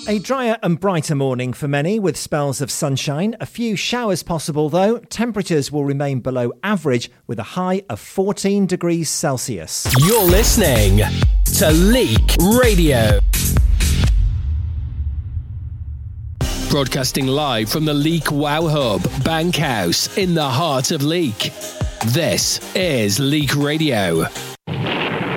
A drier and brighter morning for many with spells of sunshine. A few showers possible though. Temperatures will remain below average with a high of 14 degrees Celsius. You're listening to Leek Radio. Broadcasting live from the Leek Wow Hub, Bankhouse, in the heart of Leek. This is Leek Radio.